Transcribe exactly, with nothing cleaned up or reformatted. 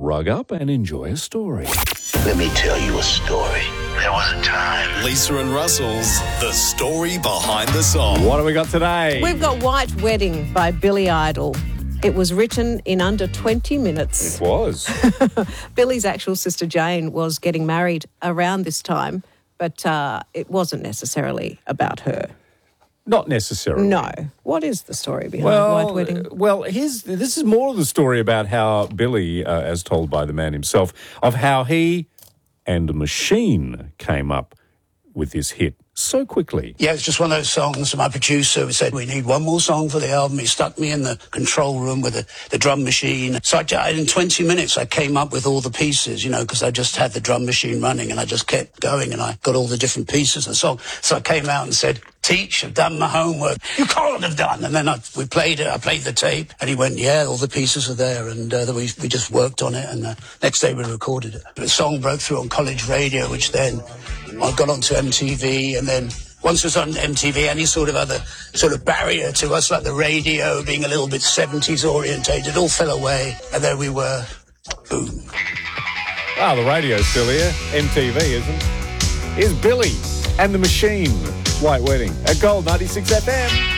rug up and enjoy a story. Let me tell you a story. There was a time. Lisa and Russell's The Story Behind the Song. What have we got today? We've got White Wedding by Billy Idol. It was written in under twenty minutes. It was. Billy's actual sister Jane was getting married around this time, but uh, it wasn't necessarily about her. Not necessarily. No. What is the story behind Well, White Wedding? well, here's, this is more of the story about how Billy, uh, as told by the man himself, of how he and a machine came up with this hit so quickly. Yeah, it's just one of those songs. My producer said, we need one more song for the album. He stuck me in the control room with the, the drum machine. So I, in twenty minutes, I came up with all the pieces, you know, because I just had the drum machine running and I just kept going and I got all the different pieces of the song. So I came out and said, Teach, I've done my homework. You can't have done. And then I, we played it. I played the tape and he went, yeah, all the pieces are there. And uh, we, we just worked on it. And the uh, next day we recorded it. The song broke through on college radio, which then I got onto M T V, and then once it was on M T V, any sort of other sort of barrier to us, like the radio being a little bit seventies orientated, all fell away, and there we were. Boom. Ah, the radio's still here. M T V, isn't? Here's Billy and the Machine. White Wedding at Gold ninety-six F M.